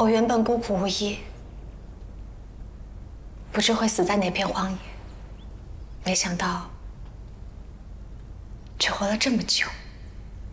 我原本孤苦无依，不知会死在哪片荒野，没想到却活了这么久。